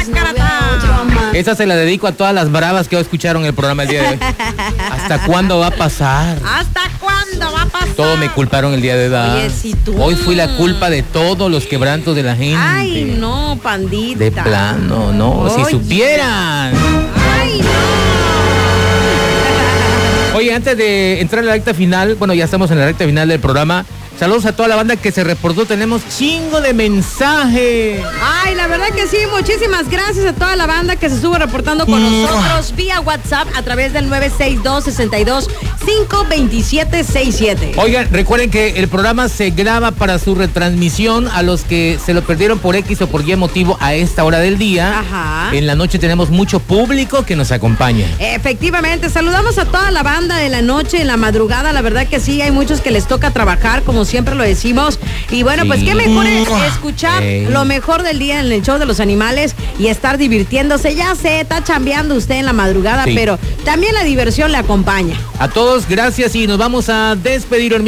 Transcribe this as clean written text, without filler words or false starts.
Esa se la dedico a todas las bravas que escucharon el programa el día de hoy. ¿Hasta cuándo va a pasar? ¿Hasta cuándo va a pasar? Todo me culparon el día de hoy. Oye, si tú... Hoy fui la culpa de todos los quebrantos de la gente. Ay, no, pandita. De plano, no. Oye. Si supieran. Ay, no. Oye, antes de entrar a la recta final, bueno, ya estamos en la recta final del programa. Saludos a toda la banda que se reportó. Tenemos chingo de mensajes. Ay, la verdad que sí. Muchísimas gracias a toda la banda que se estuvo reportando con nosotros vía WhatsApp a través del 962-62-52767. Oigan, recuerden que el programa se graba para su retransmisión. A los que se lo perdieron por X o por Y motivo a esta hora del día. Ajá. En la noche tenemos mucho público que nos acompaña. Efectivamente, saludamos a toda la banda de la noche, en la madrugada. La verdad que sí, hay muchos que les toca trabajar, como siempre lo decimos. Y bueno, pues qué mejor es escuchar lo mejor del día en el show de los animales y estar divirtiéndose. Ya sé, está chambeando usted en la madrugada, pero también la diversión le acompaña. A todos, gracias y nos vamos a despedir.